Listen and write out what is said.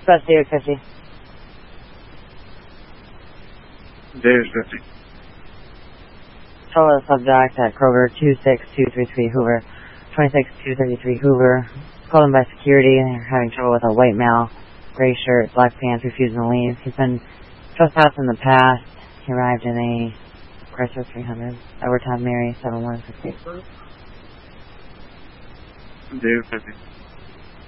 Express David 50. David 50. Total subject at Kroger 26233 Hoover, 26233 Hoover. Called him by security. They're having trouble with a white male, gray shirt, black pants, refusing to leave. He's been trespassed in the past. He arrived in a Chrysler 300. Edward Todd Mary 7160. David 50.